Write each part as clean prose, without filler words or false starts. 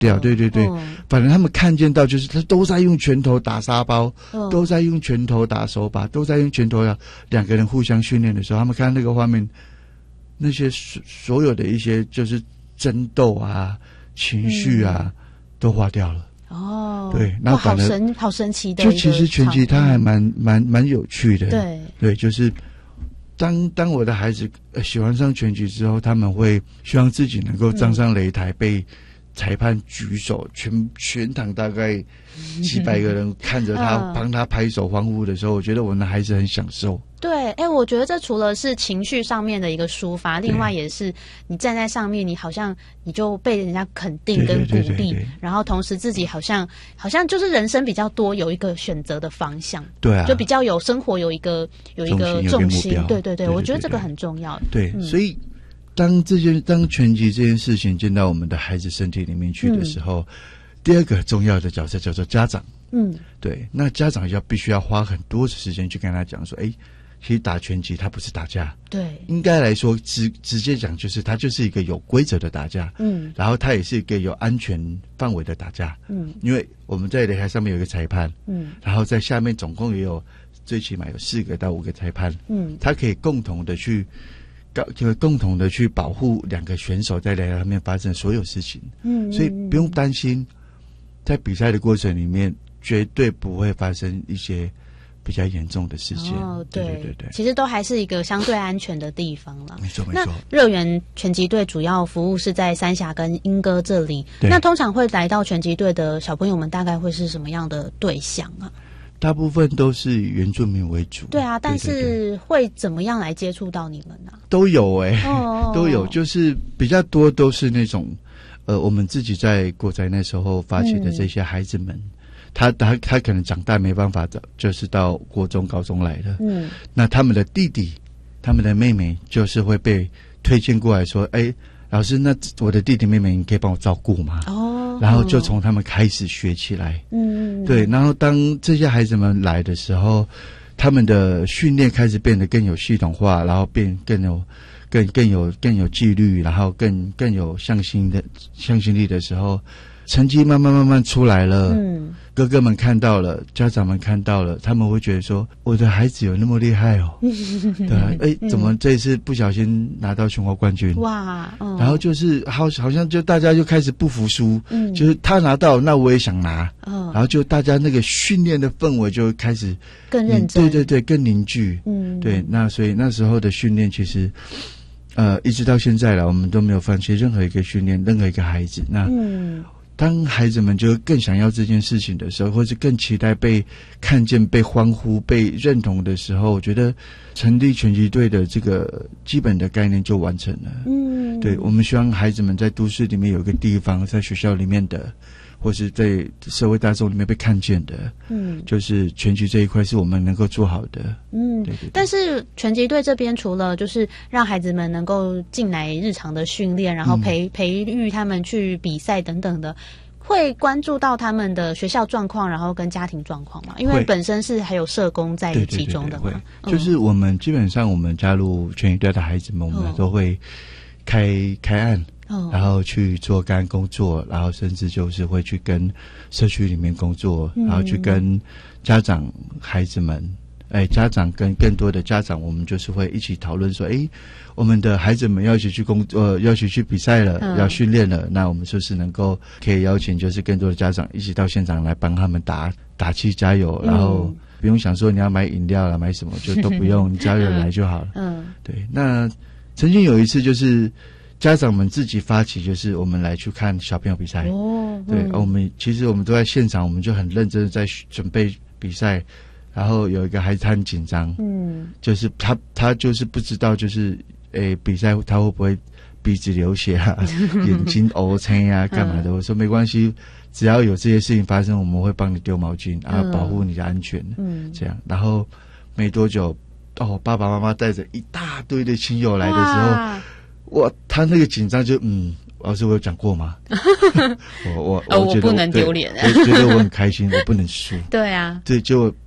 掉，对对对，反正他们看见到就是他都在用拳头打沙包，都在用拳头打手把，都在用拳头两个人互相训练的时候，他们看那个画面，那些所有的一些就是争斗啊、情绪啊，都化掉了。对，那反而好神奇的。 就其实拳击它还蛮有趣的。对，就是当我的孩子喜欢上拳击之后，他们会希望自己能够站上擂台，被裁判举手，全场大概几百个人看着他，帮他拍手欢呼的时候，我觉得我们的孩子很享受。 对，我觉得这除了是情绪上面的一个抒发，另外也是你站在上面，你好像你就被人家肯定跟鼓励，然后同时自己好像就是人生比较多有一个选择的方向，对啊，就比较有生活有一个重心，对，我觉得这个很重要。 对，所以当拳击这件事情进到我们的孩子身体里面去的时候，第二个重要的角色叫做家长。对，那家长必须要花很多的时间去跟他讲说，其实打拳击它不是打架，对，应该来说直接讲就是它就是一个有规则的打架，然后它也是一个有安全范围的打架，因为我们在擂台上面有一个裁判，然后在下面总共也有最起码有4个到5个裁判，他可以共同的去保护2个选手在擂台上面发生所有事情，所以不用担心，在比赛的过程里面绝对不会发生一些比较严重的事件。对， 其实都还是一个相对安全的地方了。 没错。 那热源拳击队主要服务是在三峡跟莺歌这里，那通常会来到拳击队的小朋友们大概会是什么样的对象啊？ 大部分都是以原住民为主。 对啊，但是会怎么样来接触到你们呢？ 都有都有，就是比较多都是那种我们自己在国宅那时候发起的这些孩子们，他可能长大没办法就是到国中高中来的，那他们的弟弟他们的妹妹就是会被推荐过来说，老师，那我的弟弟妹妹你可以帮我照顾吗？然后就从他们开始学起来，对，然后当这些孩子们来的时候，他们的训练开始变得更有系统化，然后变更有纪律，然后更有向心力的时候，成绩慢慢出来了，哥哥们看到了，家长们看到了，他们会觉得说，我的孩子有那么厉害哦，对啊，怎么这一次不小心拿到全国冠军？哇，然后就是好像就大家就开始不服输，就是他拿到，那我也想拿，然后就大家那个训练的氛围就开始更认真， 对，更凝聚，对，那所以那时候的训练其实。一直到现在了，我们都没有放弃任何一个训练，任何一个孩子。那当孩子们就更想要这件事情的时候，或是更期待被看见、被欢呼、被认同的时候，我觉得成立拳击队的这个基本的概念就完成了。对，我们希望孩子们在都市里面有一个地方，在学校里面的，或是在社会大众里面被看见的，就是拳击这一块是我们能够做好的。对。 但是拳击队这边除了就是让孩子们能够进来日常的训练，然后培育他们去比赛等等的，会关注到他们的学校状况，然后跟家庭状况嘛？因为本身是还有社工在其中的嘛。 就是我们基本上我们加入拳击队的孩子们，我们都会开案。然后去做干工作，然后甚至就是会去跟社区里面工作，然后去跟家长、孩子们，家长跟更多的家长，我们就是会一起讨论说，我们的孩子们要一起去要一起去比赛了，要训练了，那我们就是可以邀请就是更多的家长一起到现场来帮他们打气加油，然后不用想说你要买饮料了买什么就都不用，你只要有人来就好了。对。那曾经有一次就是家长们自己发起，就是我们来去看小朋友比赛。对，其实我们都在现场，我们就很认真的在准备比赛。然后有一个孩子他很紧张，就是他就是不知道就是比赛他会不会鼻子流血啊，眼睛凹青啊，干嘛的？我说没关系，只要有这些事情发生，我们会帮你丢毛巾，然后保护你的安全。这样。然后没多久，爸爸妈妈带着一大堆的亲友来的时候。他那个紧张就老师我有讲过吗？我觉得不能丢脸， 我觉得我很开心，我不能输。 对啊， 对，就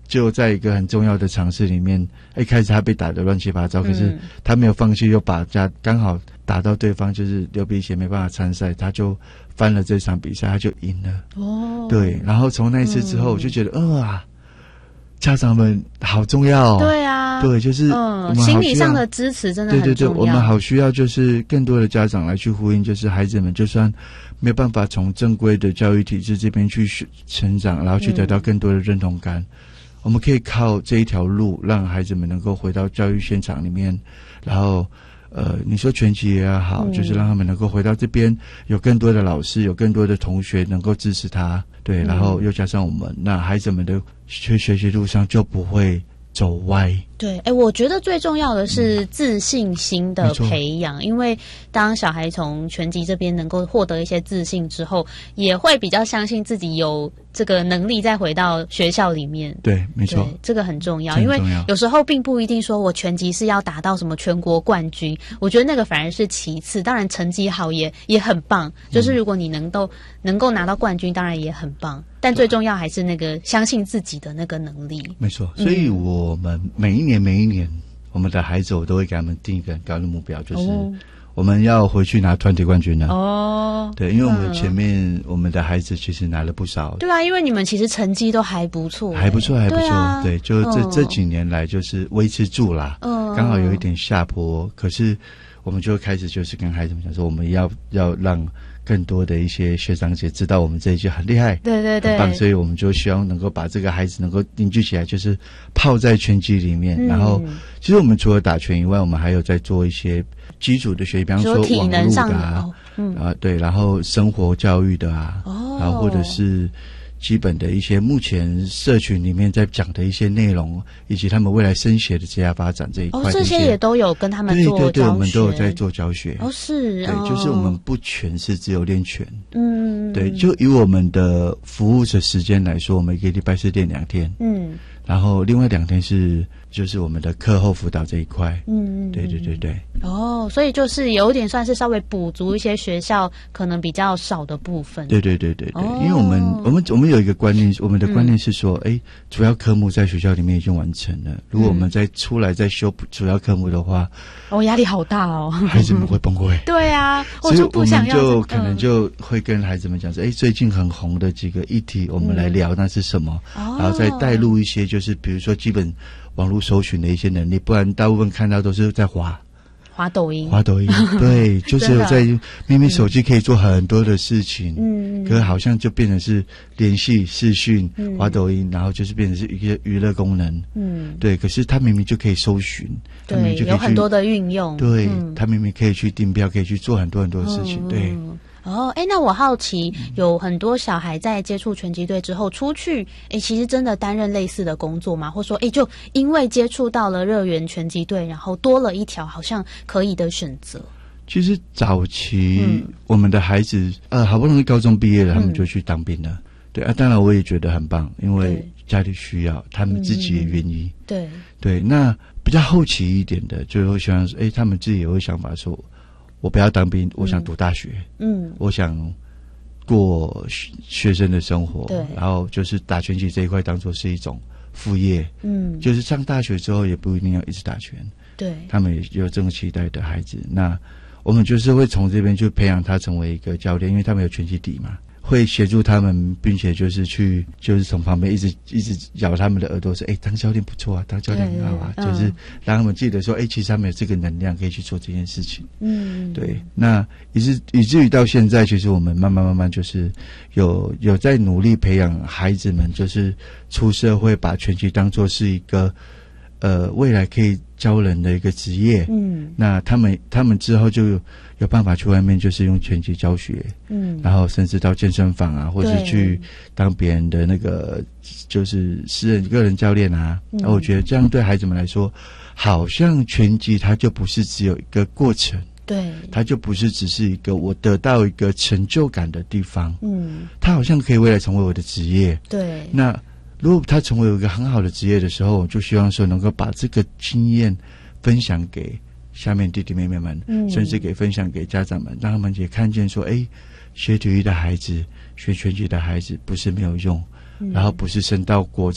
就在一个很重要的场次里面，一开始他被打得乱七八糟，可是他没有放弃，又把刚好打到对方就是流鼻血没办法参赛，他就翻了这场比赛，他就赢了。哦，对，然后从那一次之后，我就觉得家长们好重要哦。 对啊， 对，就是心理上的支持真的很重要。 对，我们好需要就是更多的家长来去呼应，就是孩子们就算没有办法从正规的教育体制这边去成长，然后去得到更多的认同感，我们可以靠这一条路让孩子们能够回到教育现场里面，然后你说拳击也好，就是让他们能够回到这边，有更多的老师，有更多的同学能够支持他，对，然后又加上我们，那孩子们的去学习路上就不会走歪。 对，我觉得最重要的是自信心的培养，因为当小孩从拳击这边能够获得一些自信之后，也会比较相信自己有这个能力再回到学校里面。 对，没错， 这个很重要，因为有时候并不一定说我拳击是要打到什么全国冠军，我觉得那个反而是其次。当然成绩好也很棒，就是如果你能够拿到冠军，当然也很棒。但最重要还是那个相信自己的那个能力。 没错，所以我们每一年，我们的孩子我都会给他们定一个很高的目标，就是我们要回去拿团体冠军了。哦，对，因为我们前面我们的孩子其实拿了不少。 对啊，因为你们其实成绩都还不错， 还不错。对，就这几年来就是维持住啦。刚好有一点下坡，可是我们就开始就是跟孩子们讲说，我们要让更多的一些学长姐知道我们这一届很厉害，对，很棒，所以我们就希望能够把这个孩子能够凝聚起来，就是泡在拳击里面。然后，其实我们除了打拳以外，我们还有在做一些基础的学习，比方说网络的对，然后生活教育的然后或者是基本的一些目前社群里面在讲的一些内容，以及他们未来升学的职业发展这一块， 这些也都有跟他们做教学。 对，我们都有在做教学。 是， 对，就是我们不全是只有练拳。对，就以我们的服务的时间来说，我们一个礼拜是练2天。然后另外2天就是我们的课后辅导这一块。对。 所以就是有点算是稍微补足一些学校可能比较少的部分。对， 因为我们有一个观念，我们的观念是说，主要科目在学校里面已经完成了，如果我们再出来再修主要科目的话， 压力好大哦， 孩子们会崩溃。 对啊， 所以我们就可能就会跟孩子们讲说，最近很红的几个议题，我们来聊那是什么，然后再带入一些就是比如说基本网络搜寻的一些能力，不然大部分看到都是在滑抖音。对，就是在明明手机可以做很多的事情，可是好像就变成是联系视讯滑抖音，然后就是变成是一个娱乐功能。对，可是他明明就可以搜寻，他明明就可以有很多的运用。 对，他明明可以去订票，可以去做很多的事情。对。 那我好奇，有很多小孩在接触拳击队之后出去，其实真的担任类似的工作吗？或者说，就因为接触到了热原拳击队，然后多了一条好像可以的选择。 其实早期我们的孩子，好不容易高中毕业了，他们就去当兵了。对当然我也觉得很棒，因为家里需要，他们自己也愿意。对，那比较后期一点的，就会希望说，他们自己也会想法说，我不要当兵，我想读大学。我想过学生的生活。对，然后就是打拳击这一块当作是一种副业。就是上大学之后也不一定要一直打拳。对，他们也有这种期待的孩子，那我们就是会从这边就培养他成为一个教练，因为他们有拳击底嘛，会协助他们，并且就是从旁边一直咬他们的耳朵说，当教练不错啊，当教练很好啊，就是让他们记得说，其实他们有这个能量可以去做这件事情。对，那以至于到现在，其实我们慢慢就是有在努力培养孩子们，就是出社会把拳击当作是一个未来可以教人的一个职业。那他们之后就有办法去外面就是用拳击教学。然后甚至到健身房啊，或是去当别人的那个就是私人个人教练啊。那我觉得这样对孩子们来说，好像拳击它就不是只有一个过程。对，它就不是只是一个我得到一个成就感的地方。它好像可以未来成为我的职业。对，那如果他成为一个很好的职业的时候，我就希望说能够把这个经验分享给下面弟弟妹妹们，甚至分享给家长们，让他们也看见说，学体育的孩子，学拳击的孩子不是没有用，然后不是升到国中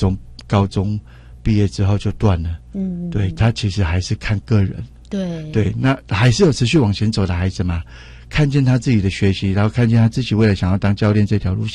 高中毕业之后就断了。对，他其实还是看个人。对，那还是有持续往前走的孩子嘛，看见他自己的学习，然后看见他自己未来想要当教练这条路